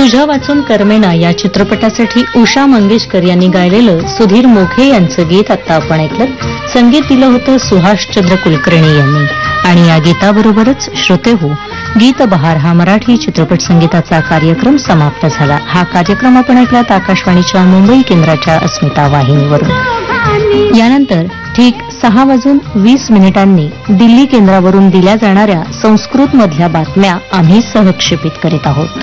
तुझ्या वाचून कर्मेना या चित्रपटासाठी उषा मंगेशकर यांनी गायलेलं सुधीर मोघे यांचं गीत आता आपण ऐकलं. संगीत दिलं होतं सुहासचंद्र कुलकर्णी यांनी. आणि या गीताबरोबरच श्रोतेहो, गीत बहार हा मराठी चित्रपट संगीताचा कार्यक्रम समाप्त झाला. हा कार्यक्रम आपण ऐकलात आकाशवाणीच्या मुंबई केंद्राच्या अस्मिता वाहिनीवरून. यानंतर ठीक 6:20 दिल्ली केंद्रावरून दिल्या जाणाऱ्या संस्कृत मधल्या बातम्या आम्ही सहक्षेपित करीत आहोत.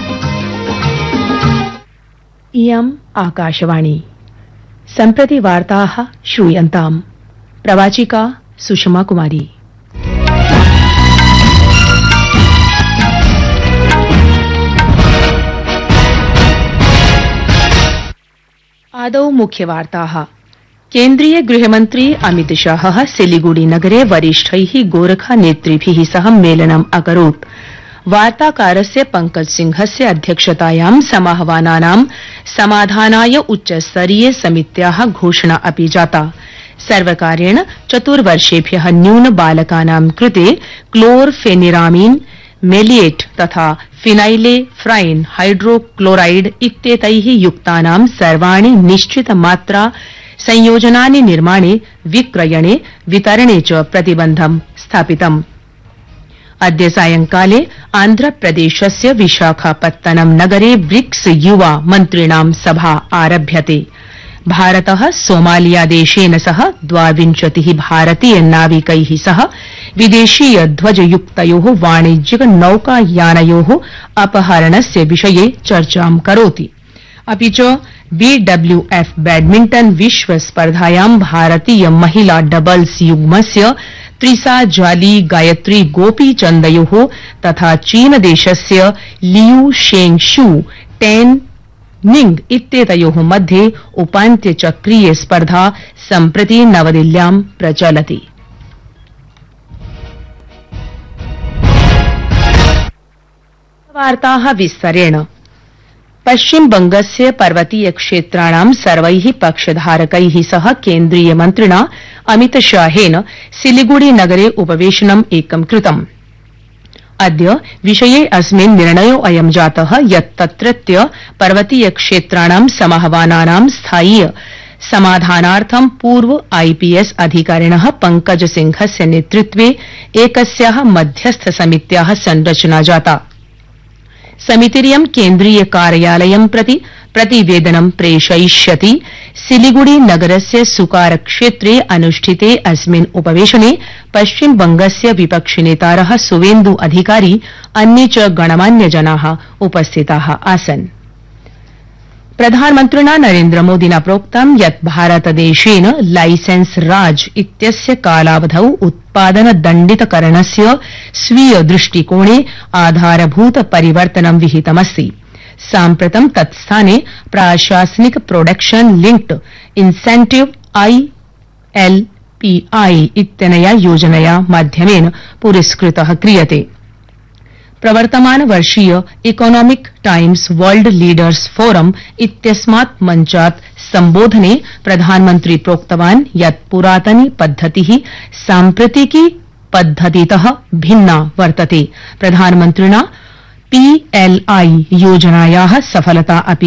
इयम् आकाशवाणी. सम्प्रति वार्ताः श्रूयन्ताम्. प्रवाचिका सुषमा कुमारी. आदौ मुख्यवार्ताः. केन्द्रीय गृहमन्त्री अमित शाहः सिलीगुड़ी नगरे वरिष्ठैः गोरखा नेतृभिः सह मेलनम् अकरोत्. वार्ताकारस्य पंकज सिंहस्य अध्यक्षतायां समाहवानानां समाधानाय उच्चस्तरीय समित्याः घोषणा अपि जाता. सर्वकारेण 4 वर्षेभ्यः न्यून बालकानां कृते क्लोरफेनिरामिन, मेलिएट तथा फिनाइलेफ्राइन हाइड्रोक्लोराइड इत्येतैः युक्तानां सर्वाणि निश्चित मात्रा संयोजनानि निर्माणे, विक्रयणे, वितरणे च प्रतिबन्धं स्थापितम्. अद्य सायंकाले आन्ध्रप्रदेशस्य विशाखापत्तनम नगरे ब्रिक्स युवा मन्त्रिणां सभा आरभ्यते. भारतः सोमालिया देशेन सह 22 भारतीय नाविकैः सह विदेशीय ध्वजयुक्तयोः वाणिज्यिक नौकायानयोः अपहरणस्य विषये चर्चां करोति. अपि च BWF बैडमिंटन विश्व स्पर्धायां भारतीय महिला डबल्स युग्मस्य त्रिसा जाली गायत्री गोपीचन्दयोः तथा चीनदेशस्य लियू शेंगशू टेन निंग इत्येतयोः मध्ये उपान्त्यचक्रीय स्पर्धा सम्प्रति नवदिल्ल्यां प्रचलति. वार्ताः विस्तरेण. पश्चिम बंगस्य पर्वतीय क्षेत्राणां सर्वैः पक्षधारकैः सह केन्द्रीय मन्त्रिणा अमित शाहेन सिलीगुड़ी नगरे उपवेशनम् एकं कृतम्. अद्य विषये अस्मिन् निर्णयोऽयं जातः यत् तत्रत्य पर्वतीय क्षेत्राणां समाहवानानां स्थायीय समाधानार्थं पूर्व IPS अधिकारिणः पंकज सिंहस्य नेतृत्वे एकस्याः मध्यस्थ समित्याः संरचना जाता. समितिरियं केन्द्रीय कार्यालयं प्रति प्रतिवेदनं प्रेषयिष्यति. सिलीगुड़ी नगरस्य सुकार क्षेत्रे अनुष्ठिते अस्मिन् उपवेशने पश्चिम बंगस्य विपक्षिनेतारः सुवेन्दु अधिकारी, अन्ये च गणमान्यजनाः उपस्थिताः आसन्. प्रधानमन्त्रिणा नरेन्द्र मोदिना प्रोक्तं यत् भारतदेशेन लाइसेंस राज इत्यस्य कालावधौ उत्पादन दण्डितकरणस्य स्वीय दृष्टिकोणे आधारभूत परिवर्तनं विहितमस्ति. साम्प्रतं तत्स्थाने प्राशासनिक प्रोडक्शन लिंक्ड इंसेंटिव ILPI इत्यनया योजनया माध्यमेन पुरस्कृतः क्रियते. प्रवर्तमान वर्षीय economic times world leaders forum इत्यस्मात् मञ्चात् सम्बोधने प्रधानमन्त्री प्रोक्तवान् यत् पुरातनी पद्धतिः साम्प्रतिकी पद्धतितः भिन्ना वर्तते. प्रधानमन्त्रिणा PLI योजनायाः सफलता अपि